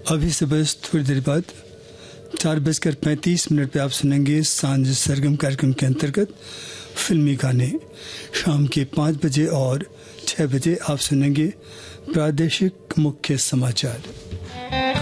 अभी से बस थोड़ी देर बाद 4:35 पे आप सुनेंगे सांझ सरगम कार्यक्रम के अंतर्गत फिल्मी गाने। शाम के 5 बजे और 6 बजे आप सुनेंगे प्रादेशिक मुख्य समाचार।